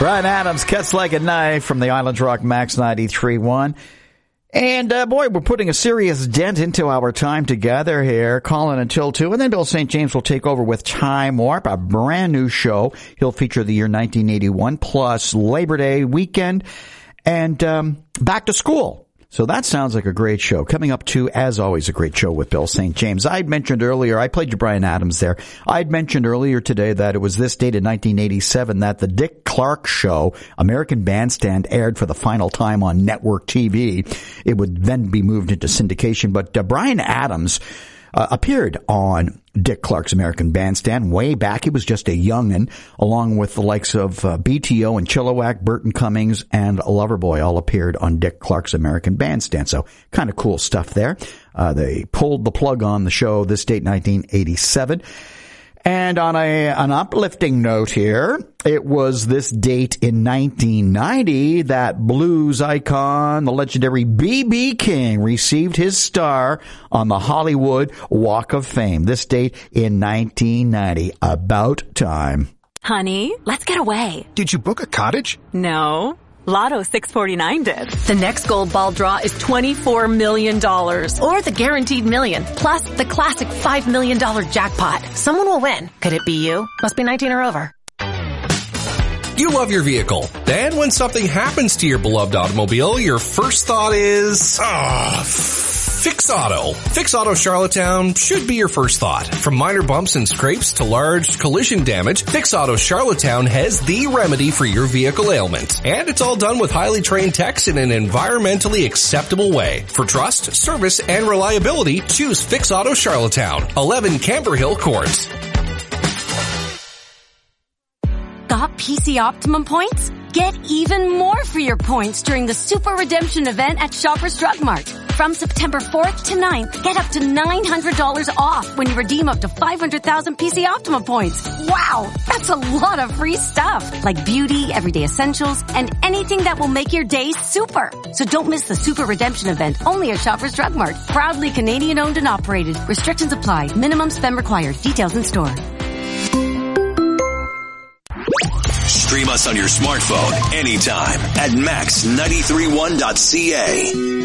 Bryan Adams, Cuts Like a Knife from the Island Rock Max 93.1. And, boy, we're putting a serious dent into our time together here, calling until 2. And then Bill St. James will take over with Time Warp, a brand new show. He'll feature the year 1981 plus Labor Day weekend and back to school. So that sounds like a great show. Coming up, too, as always, a great show with Bill St. James. I had mentioned earlier, I played you Bryan Adams there. I had mentioned earlier today that it was this date in 1987 that the Dick Clark Show, American Bandstand, aired for the final time on network TV. It would then be moved into syndication. But Bryan Adams appeared on Dick Clark's American Bandstand way back. He was just a young'un, along with the likes of BTO and Chilliwack, Burton Cummings, and Loverboy all appeared on Dick Clark's American Bandstand. So kind of cool stuff there. They pulled the plug on the show this date, 1987. And on an uplifting note here, it was this date in 1990 that blues icon, the legendary B.B. King, received his star on the Hollywood Walk of Fame. This date in 1990. About time. Honey, let's get away. Did you book a cottage? No. Lotto 649 did. The next gold ball draw is $24 million. Or the guaranteed million, plus the classic $5 million jackpot. Someone will win. Could it be you? Must be 19 or over. You love your vehicle. Then when something happens to your beloved automobile, your first thought is, Fix Auto. Fix Auto Charlottetown should be your first thought. From minor bumps and scrapes to large collision damage, Fix Auto Charlottetown has the remedy for your vehicle ailment. And it's all done with highly trained techs in an environmentally acceptable way. For trust, service, and reliability, choose Fix Auto Charlottetown, 11 Camber Hill Court. Got PC Optimum points? Get even more for your points during the Super Redemption event at Shoppers Drug Mart. From September 4th to 9th, get up to $900 off when you redeem up to 500,000 PC Optimum points. Wow, that's a lot of free stuff, like beauty, everyday essentials, and anything that will make your day super. So don't miss the Super Redemption event only at Shoppers Drug Mart. Proudly Canadian owned and operated. Restrictions apply. Minimum spend required. Details in store. Stream us on your smartphone anytime at max931.ca.